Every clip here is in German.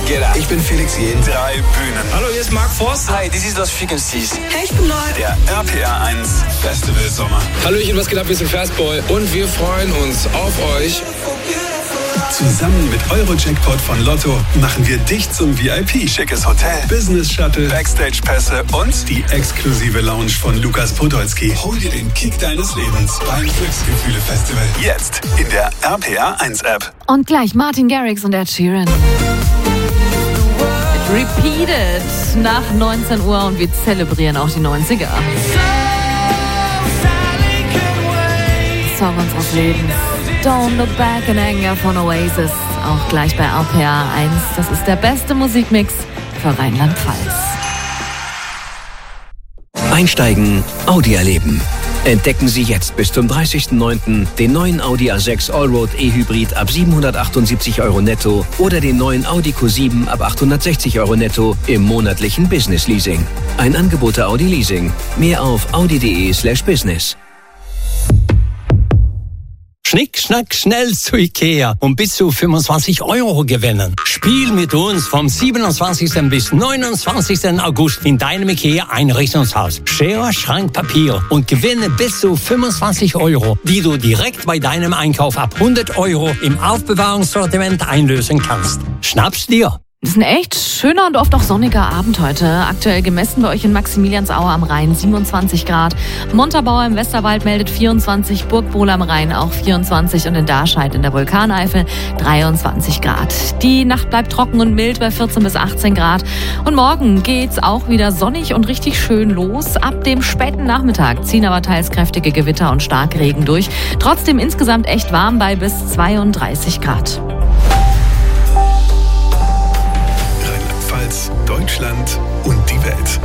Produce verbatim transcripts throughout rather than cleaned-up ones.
Get up. Ich bin Felix Jähn. Drei Bühnen. Hallo, hier ist Mark Forster. Hi, this is Los Frequencies. Hey, ich bin Neu. Der R P R eins Festival Sommer. Hallöchen, was geht ab? Wir sind Fastboy und wir freuen uns auf euch. Zusammen mit Euro-Jackpot von Lotto machen wir dich zum V I P. Schickes Hotel, Business Shuttle, Backstage-Pässe und die exklusive Lounge von Lukas Podolski. Hol dir den Kick deines Lebens beim Glücksgefühle-Festival. jetzt in der R P R eins App. Und gleich Martin Garrix und Ed Sheeran. Repeated nach neunzehn Uhr und wir zelebrieren auch die neunziger. Song unseres Lebens. Don't Look Back in Anger von Oasis. Auch gleich bei R P R eins. Das ist der beste Musikmix für Rheinland-Pfalz. Einsteigen, Audi erleben. Entdecken Sie jetzt bis zum dreißigsten neunten den neuen Audi A sechs Allroad E-Hybrid ab siebenhundertachtundsiebzig Euro netto oder den neuen Audi Q sieben ab achthundertsechzig Euro netto im monatlichen Business Leasing. Ein Angebot der Audi Leasing. Mehr auf audi.de slash business. Schnick, schnack, schnell zu Ikea und bis zu fünfundzwanzig Euro gewinnen. Spiel mit uns vom siebenundzwanzigsten bis neunundzwanzigsten August in deinem Ikea Einrichtungshaus. Schere, Schrank, Papier und gewinne bis zu fünfundzwanzig Euro, die du direkt bei deinem Einkauf ab hundert Euro im Aufbewahrungssortiment einlösen kannst. Schnapp's dir! Das ist ein echt schöner und oft auch sonniger Abend heute. Aktuell gemessen bei euch in Maximiliansaue am Rhein siebenundzwanzig Grad. Montabaur im Westerwald meldet vierundzwanzig, Burgbohl am Rhein auch vierundzwanzig und in Darscheid in der Vulkaneifel dreiundzwanzig Grad. Die Nacht bleibt trocken und mild bei vierzehn bis achtzehn Grad. Und morgen geht's auch wieder sonnig und richtig schön los. Ab dem späten Nachmittag ziehen aber teils kräftige Gewitter und Starkregen durch. Trotzdem insgesamt echt warm bei bis zweiunddreißig Grad. Deutschland und die Welt.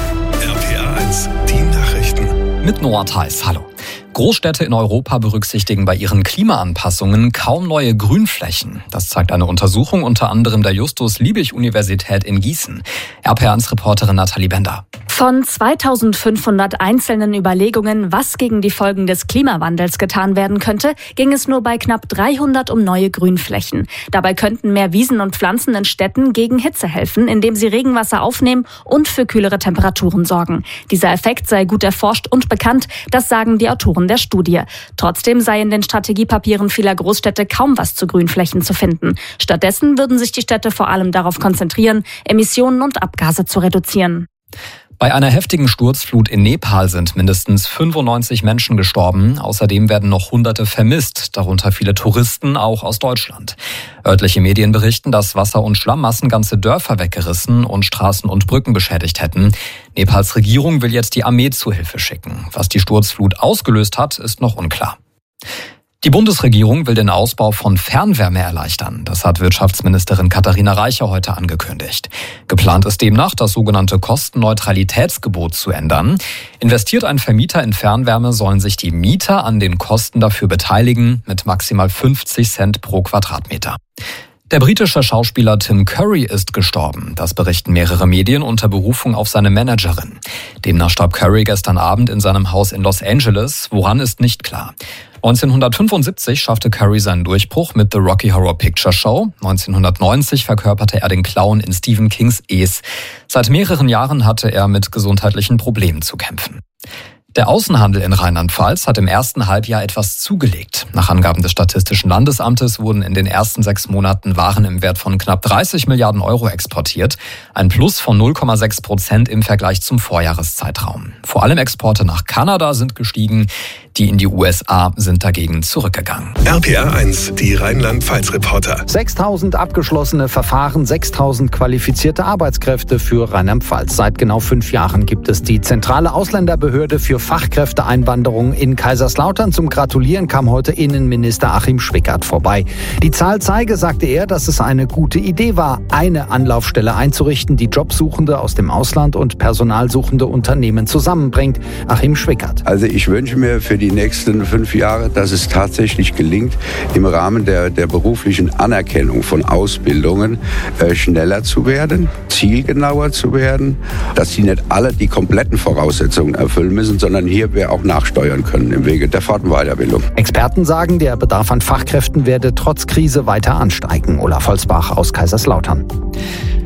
R P R eins, die Nachrichten. Mit Noah Theis, hallo. Großstädte in Europa berücksichtigen bei ihren Klimaanpassungen kaum neue Grünflächen. Das zeigt eine Untersuchung unter anderem der Justus-Liebig-Universität in Gießen. R P R eins-Reporterin Nathalie Bender. Von zweitausendfünfhundert einzelnen Überlegungen, was gegen die Folgen des Klimawandels getan werden könnte, ging es nur bei knapp dreihundert um neue Grünflächen. Dabei könnten mehr Wiesen und Pflanzen in Städten gegen Hitze helfen, indem sie Regenwasser aufnehmen und für kühlere Temperaturen sorgen. Dieser Effekt sei gut erforscht und bekannt, das sagen die Autoren der Studie. Trotzdem sei in den Strategiepapieren vieler Großstädte kaum was zu Grünflächen zu finden. Stattdessen würden sich die Städte vor allem darauf konzentrieren, Emissionen und Abgase zu reduzieren. Bei einer heftigen Sturzflut in Nepal sind mindestens fünfundneunzig Menschen gestorben. Außerdem werden noch Hunderte vermisst, darunter viele Touristen, auch aus Deutschland. Örtliche Medien berichten, dass Wasser- und Schlammmassen ganze Dörfer weggerissen und Straßen und Brücken beschädigt hätten. Nepals Regierung will jetzt die Armee zu Hilfe schicken. Was die Sturzflut ausgelöst hat, ist noch unklar. Die Bundesregierung will den Ausbau von Fernwärme erleichtern. Das hat Wirtschaftsministerin Katharina Reiche heute angekündigt. Geplant ist demnach, das sogenannte Kostenneutralitätsgebot zu ändern. Investiert ein Vermieter in Fernwärme, sollen sich die Mieter an den Kosten dafür beteiligen, mit maximal fünfzig Cent pro Quadratmeter. Der britische Schauspieler Tim Curry ist gestorben. Das berichten mehrere Medien unter Berufung auf seine Managerin. Demnach starb Curry gestern Abend in seinem Haus in Los Angeles. Woran ist nicht klar. neunzehnhundertfünfundsiebzig schaffte Curry seinen Durchbruch mit The Rocky Horror Picture Show. neunzehnhundertneunzig verkörperte er den Clown in Stephen Kings Es. Seit mehreren Jahren hatte er mit gesundheitlichen Problemen zu kämpfen. Der Außenhandel in Rheinland-Pfalz hat im ersten Halbjahr etwas zugelegt. Nach Angaben des Statistischen Landesamtes wurden in den ersten sechs Monaten Waren im Wert von knapp dreißig Milliarden Euro exportiert. Ein Plus von null Komma sechs Prozent im Vergleich zum Vorjahreszeitraum. Vor allem Exporte nach Kanada sind gestiegen. Die in die U S A sind dagegen zurückgegangen. R P R eins, die Rheinland-Pfalz-Reporter. sechstausend abgeschlossene Verfahren, sechstausend qualifizierte Arbeitskräfte für Rheinland-Pfalz. Seit genau fünf Jahren gibt es die zentrale Ausländerbehörde für Fachkräfteeinwanderung in Kaiserslautern. Zum Gratulieren kam heute Innenminister Achim Schwickert vorbei. Die Zahl zeige, sagte er, dass es eine gute Idee war, eine Anlaufstelle einzurichten, die Jobsuchende aus dem Ausland und personalsuchende Unternehmen zusammenbringt. Achim Schwickert. Also ich wünsche mir für die nächsten fünf Jahre, dass es tatsächlich gelingt, im Rahmen der, der beruflichen Anerkennung von Ausbildungen äh, schneller zu werden, zielgenauer zu werden, dass sie nicht alle die kompletten Voraussetzungen erfüllen müssen, sondern hier wir auch nachsteuern können im Wege der Fort- und Weiterbildung. Experten sagen, der Bedarf an Fachkräften werde trotz Krise weiter ansteigen. Olaf Holzbach aus Kaiserslautern.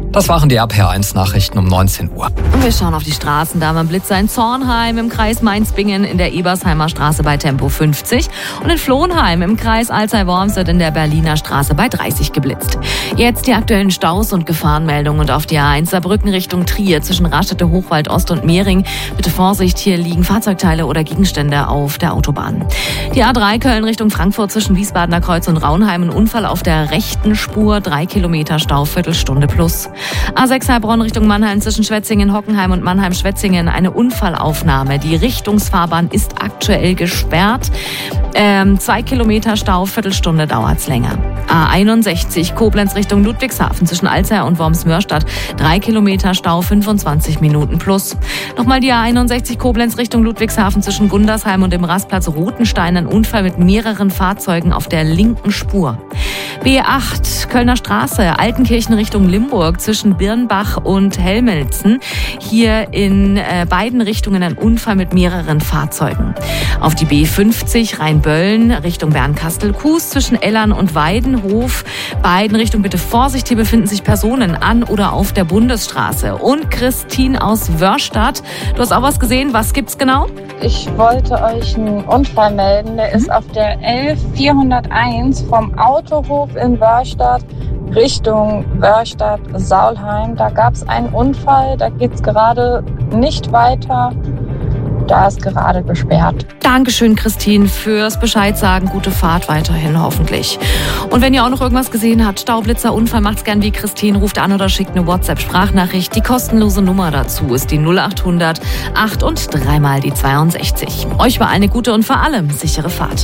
Das waren die R P R eins Nachrichten um neunzehn Uhr. Und wir schauen auf die Straßen. Da haben wir Blitzer in Zornheim im Kreis Mainz-Bingen in der Ebersheimer Straße bei Tempo fünfzig und in Flohnheim im Kreis Alzey-Wormstedt in der Berliner Straße bei dreißig geblitzt. Jetzt die aktuellen Staus und Gefahrenmeldungen und auf die A eins Saarbrücken Richtung Trier zwischen Raststätte, Hochwald Ost und Mehring. Bitte Vorsicht, hier liegen Fahrzeugteile oder Gegenstände auf der Autobahn. Die A drei Köln Richtung Frankfurt zwischen Wiesbadener Kreuz und Raunheim. Ein Unfall auf der rechten Spur, drei Kilometer Stau, Viertelstunde plus. A sechs Heilbronn Richtung Mannheim zwischen Schwetzingen, Hockenheim und Mannheim-Schwetzingen. Eine Unfallaufnahme. Die Richtungsfahrbahn ist aktuell gesperrt. Ähm, zwei Kilometer Stau, Viertelstunde dauert's länger. A einundsechzig Koblenz Richtung Ludwigshafen zwischen Alzey und Worms-Mörstadt. Drei Kilometer Stau, fünfundzwanzig Minuten plus. Nochmal die A einundsechzig Koblenz Richtung Ludwigshafen zwischen Gundersheim und dem Rastplatz Rotenstein. Ein Unfall mit mehreren Fahrzeugen auf der linken Spur. B acht Kölner Straße, Altenkirchen Richtung Limburg zwischen Birnbach und Helmelzen. Hier in äh, beiden Richtungen ein Unfall mit mehreren Fahrzeugen. Auf die B fünfzig Rheinböllen Richtung Bernkastel-Kues zwischen Ellern und Weidenhof. Beiden Richtungen bitte Vorsicht, hier befinden sich Personen an oder auf der Bundesstraße. Und Christine aus Wörstadt, du hast auch was gesehen, was gibt's genau? Ich wollte euch einen Unfall melden, der ist auf der elf vierhunderteins vom Autohof in Wörstadt Richtung Wörstadt-Saulheim. Da gab es einen Unfall, da geht es gerade nicht weiter. Da ist gerade gesperrt. Dankeschön, Christine, fürs Bescheid sagen. Gute Fahrt weiterhin hoffentlich. Und wenn ihr auch noch irgendwas gesehen habt, Staublitzer, Unfall, macht's gern wie Christine, ruft an oder schickt eine WhatsApp-Sprachnachricht. Die kostenlose Nummer dazu ist die null acht hundert acht und dreimal die zweiundsechzig. Euch war eine gute und vor allem sichere Fahrt.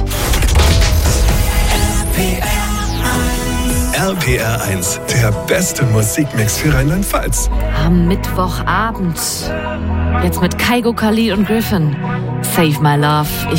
R P R eins, der beste Musikmix für Rheinland-Pfalz. Am Mittwochabend. Jetzt mit Kaigo, Khalid und Griffin. Save My Love.